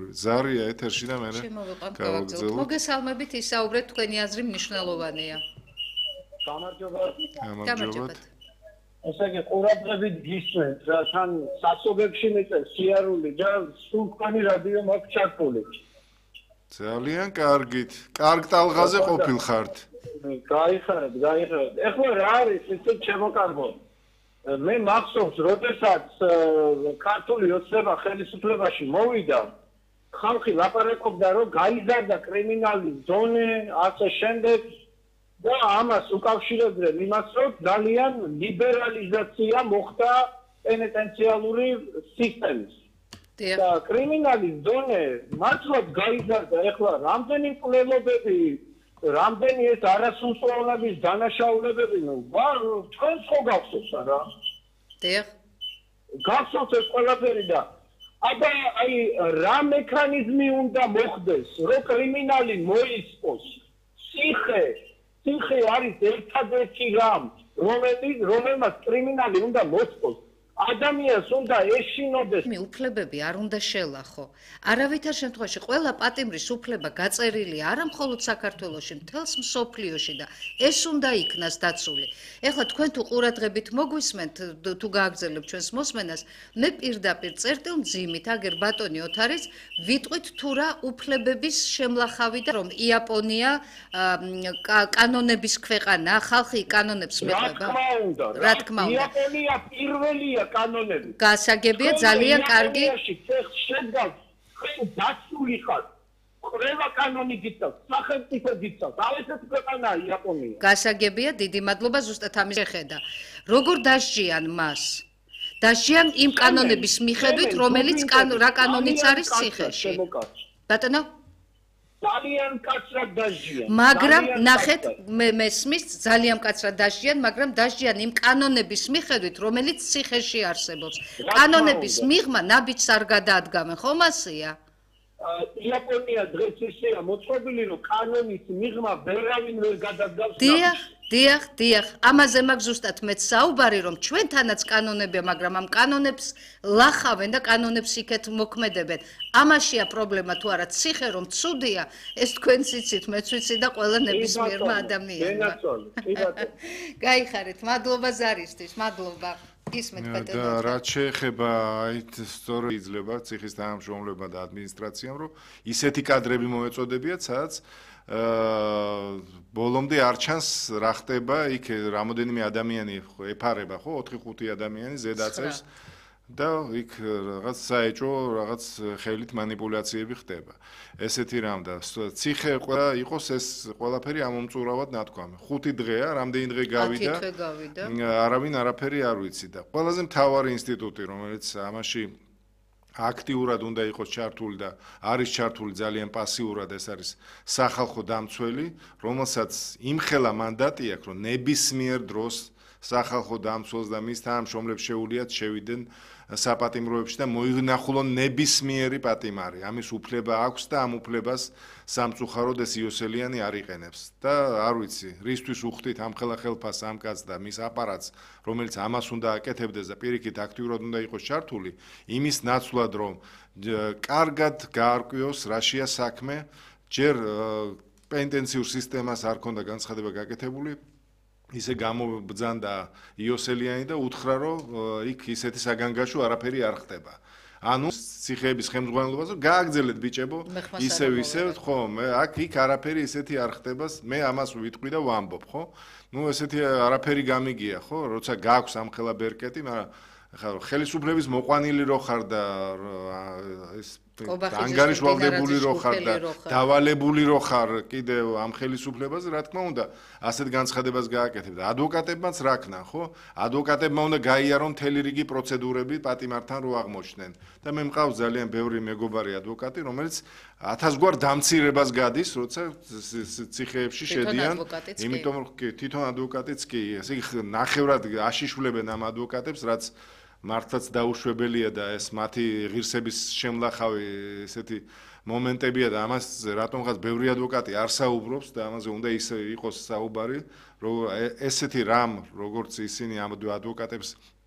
ზარია ეთერში და მე გავაგზავნოთ. მოგესალმებით, ისაუბრეთ, თქვენი აზრი მნიშვნელოვანია. გამარჯობათ. ესე იგი, ყურადღებით გისმენთ, რა თან სასწავლებში მიწევს სიარული და სულ თქვენი რადიო მაქვს ჩართული. ძალიან კარგით. კარგ ტალღაზე ყოფილხართ. გაიხარეთ. ეხლა რა არის ისე შემოკარგო? მე მახსოვს, როდესაც ქართული ოცნება ხელისუფლებაში მოვიდა, ხალხი ლაპარაკობდა, რომ გაიზარდა კრიმინალის ზონე, ასე შემდეგ და ამას უკავშირებდნენ იმას, რომ ძალიან ლიბერალიზაცია მოხდა პენიტენციალური სისტემის. და კრიმინალის ზონე მართლაც გაიზარდა. ეხლა რამდენი მკვლელობები, რამდენი ეს არასრულწლოვნების დანაშაულებები, თქვენს ხო გახსოვს რა? დიახ. გახსოვს ეს ყველაფერი და აბა აი რა მექანიზმი უნდა მოხდეს, რომ კრიმინალი მოისწოს? ციხე არის ერთადერთი რამ, რომელმაც კრიმინალი უნდა მოსწოს. ადამიანს უნდა ეშინოდეს. უფლებები არ უნდა შელახო. არავითარ შემთხვევაში ყველა პატიმრის უფლება გაწერილია არა მხოლოდ საქართველოში, მთელს მსოფლიოში და ეს უნდა იქნას დაცული. ეხლა თქვენ თუ ყურადღებით მოგვისმენთ, თუ გააგრძელებთ ჩვენს მოსმენას, მე პირდაპირ წერტილ მძიმით, აგერ ბატონი ოთარის, ვიტყვით თუ რა უფლებების შემლახავი და რომ იაპონია კანონების ქვეყანა, ხალხი კანონებს მეყვება. რა თქმა უნდა. იაპონია პირველია კანონები. გასაგებია ძალიან კარგი. შედგავს ხენ დაცული ხარ. ყველა კანონი გიცავს, სახელმწიფო გიცავს. ავეცეთ ქვეყანაა იაპონია. გასაგებია, დიდი მადლობა ზუსტად ამის შეხედა. როგორ დასჯიან მას? დასჯიან იმ კანონების მიხედვით, რომელიც რა კანონიც არის ციხეში. ბატონო ძალიან კაცრად დასჯიან. მაგრამ ნახეთ, მესმის ძალიან კაცრად დასჯიან, მაგრამ დასჯიან იმ კანონების მიხედვით, რომელიც ციხეში არსებობს. კანონების მიღმა ნაბიჯს არ გადაადგამენ, ხომ ასეა? იაპონია დღეს ისეა მოწყობილი, რომ კანონის მიღმა ვერავინ ვერ გადადგავს. დიახ, ამაზე მაქვს ზუსტად მეც საუბარი, რომ ჩვენთანაც კანონებია, მაგრამ ამ კანონებს ლახავენ და კანონებს იქეთ მოქმედებენ. ამაშია პრობლემა თუ არა, ციხე რომ ცუდია, ეს თქვენც იცით, მეც ვიცი და ყველა ნებისმიერმა ადამიანმა. გაიხარეთ, მადლობა ზარისთვის, მადლობა. ისმეთ ბატონო. და რაც შეეხება აი სწორედ იძლება ციხის თანამშრომლებმა და ადმინისტრაციამ, რომ ისეთი კადრები მოეწოდებიათ, სადაც ბოლომდე არ ჩანს რა ხდება, იქ რამოდენიმე ადამიანი ეფარება, ხო, 4-5 ადამიანი ზედაწევს და იქ რაღაც საეჭვო, რაღაც ხელით манипуляციები ხდება. ესეთი რამ და ციხე ყველა იყოს ეს ყველაფერი ამომწურავად ნათქვამი. 5 დღეა, რამდენი დღე გავიდა? არავინ არაფერი არ ვიცი და ყველაზე მთავარი ინსტიტუტი, რომელიც ამაში აქტიურად უნდა იყოს ჩართული და არის ჩართული ძალიან პასიურად, ეს არის სახალხო დამცველი, რომელსაც იმხელა მანდატი აქვს, რომ ნებისმიერ დროს სახალხო დამცველს და მის თანამშრომლებს შეუძლიათ შევიდნენ საპატიმროებში და მოინახულონ ნებისმიერი პატიმარი. ამის უფლება აქვს და ამ უფლებას სამწუხაროდ ეს იოსელიანი არ იყენებს. და არ ვიცი, რისთვის უხდით ამხელა ხელფას ამ კაცს და მის აპარატს, რომელიც ამას უნდა აკეთებდეს და პირიქით აქტიურად უნდა იყოს ჩართული, იმის ნაცვლად, რომ კარგად გაარკვიოს რაშია საქმე, ჯერ პენტენციურ სისტემას არ ქონდა განცხადება გაკეთებული, ისე გამობძანდა იოსელიანი და უთხრა, რომ იქ ისეთი საგანგაშო არაფერი არ ხდება. ანუ ციხეების ხელმძღვანელობას გააგრძელეთ ბიჭებო, ისევ, ხო, იქ არაფერი ისეთი არ ხდება, მე ამას ვიტყვი და ვამბობ, ხო? ესეთი არაფერი გამიგია, ხო? როცა გაქვს ამხელა ბერკეტი, მაგრამ ხელისუფლების მოყვანილი რო ხარ და ეს ანგარიშვალდებული რო ხარ და დავალებული რო ხარ კიდევ ამ ხელისუფლებას, რა თქმა უნდა, ასეთ განცხადებას გააკეთებ და ადვოკატებმაც რა ქნა, ხო? ადვოკატებმა უნდა გაიარონ მთელი რიგი პროცედურები პატიმართან რო აღმოჩნდნენ. და მე მყავს ძალიან ბევრი მეგობარი ადვოკატი, რომელიც 1000 გვარ დამცირებას გადის, როცა ციხეებში შედიან, იმიტომ რომ თვითონ ადვოკატიც კი, ესე იგი ნახევრად აშიშვლებენ ამ ადვოკატებს, რაც მართლაც დაუშვებელია და ეს მათი ღირსების შემლახავი ესეთი მომენტებია და ამას რატომღაც ბევრი ადვოკატი არ საუბრობს და ამაზე უნდა ის იყოს საუბარი, რომ ესეთი რამ, როგორც ისინი ამ ადვოკატებს